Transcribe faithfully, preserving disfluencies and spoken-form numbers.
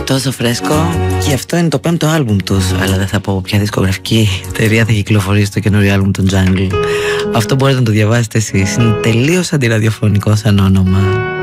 Τόσο φρέσκο. Και αυτό είναι το πέμπτο άλμπουμ τους. Αλλά δεν θα πω ποια δισκογραφική εταιρεία θα κυκλοφορήσει το καινούριο άλμπουμ των Jungle. Αυτό μπορείτε να το διαβάσετε εσείς. Είναι τελείως αντιραδιοφωνικό σαν όνομα.